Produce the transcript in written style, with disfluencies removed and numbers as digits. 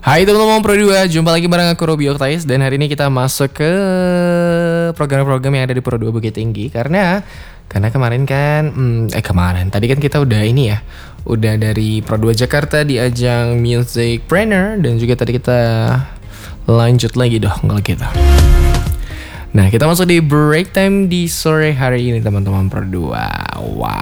Hai teman-teman Pro 2, jumpa lagi bareng aku Robi Oktais. Dan hari ini kita masuk ke program-program yang ada di Pro 2 Bukit Tinggi. Karena kemarin kan tadi kan kita udah ini ya, udah dari Pro 2 Jakarta di ajang Music Planner. Dan juga tadi kita lanjut lagi dong kalau gitu. Nah, kita masuk di break time di sore hari ini teman-teman Pro 2. Wow.